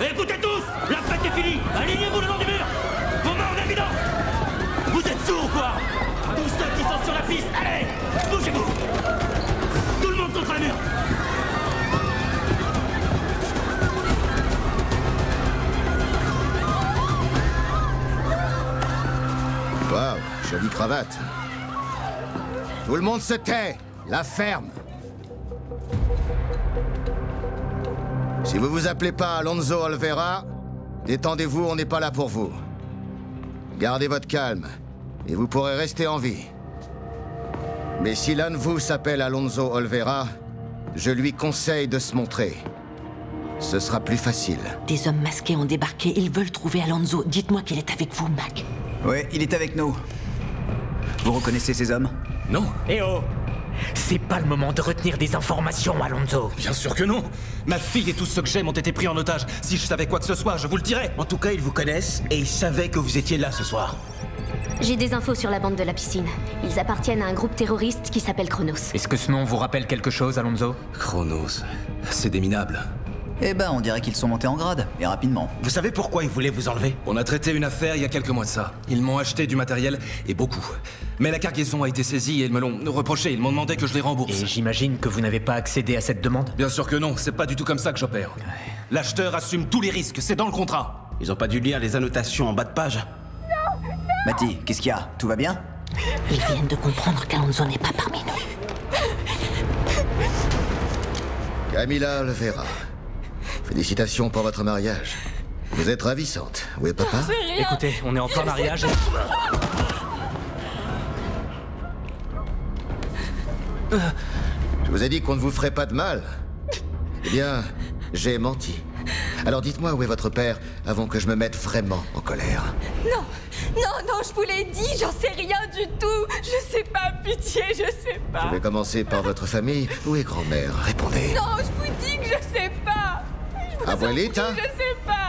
Écoutez tous, la fête est finie. Alignez-vous le long du mur. Vos mains en évidence. Vous êtes sourds ou quoi? Tous ceux qui sont sur la piste, allez, bougez-vous. Tout le monde contre le mur. Waouh, jolie cravate. Tout le monde se tait. La ferme. Si vous vous appelez pas Alonso Olvera, détendez-vous, on n'est pas là pour vous. Gardez votre calme, et vous pourrez rester en vie. Mais si l'un de vous s'appelle Alonso Olvera, je lui conseille de se montrer. Ce sera plus facile. Des hommes masqués ont débarqué, ils veulent trouver Alonso. Dites-moi qu'il est avec vous, Mac. Ouais, il est avec nous. Vous reconnaissez ces hommes? Non. Eh oh! C'est pas le moment de retenir des informations, Alonso. Bien sûr que non. Ma fille et tous ceux que j'aime ont été pris en otage. Si je savais quoi que ce soit, je vous le dirais. En tout cas, ils vous connaissent et ils savaient que vous étiez là ce soir. J'ai des infos sur la bande de la piscine. Ils appartiennent à un groupe terroriste qui s'appelle Chronos. Est-ce que ce nom vous rappelle quelque chose, Alonso? Chronos, c'est des minables. Eh ben, on dirait qu'ils sont montés en grade, et rapidement. Vous savez pourquoi ils voulaient vous enlever? On a traité une affaire il y a quelques mois de ça. Ils m'ont acheté du matériel, et beaucoup. Mais la cargaison a été saisie et ils me l'ont reproché. Ils m'ont demandé que je les rembourse. Et j'imagine que vous n'avez pas accédé à cette demande? Bien sûr que non, c'est pas du tout comme ça que j'opère. L'acheteur assume tous les risques, c'est dans le contrat. Ils ont pas dû lire les annotations en bas de page. Mati, qu'est-ce qu'il y a? Tout va bien? Ils viennent de comprendre qu'Alonso n'est pas parmi nous. Camila Olvera, félicitations pour votre mariage. Vous êtes ravissante. Oui, papa? Écoutez, on est en plein mariage. Je vous ai dit qu'on ne vous ferait pas de mal. Eh bien, j'ai menti. Alors dites-moi où est votre père avant que je me mette vraiment en colère. Non, non, non, je vous l'ai dit, j'en sais rien du tout. Je sais pas, pitié, je sais Je pas. vais commencer par votre famille. Où est grand-mère? Répondez. Non, je vous dis que je sais pas. Je vous Abuelita? dis que je sais pas.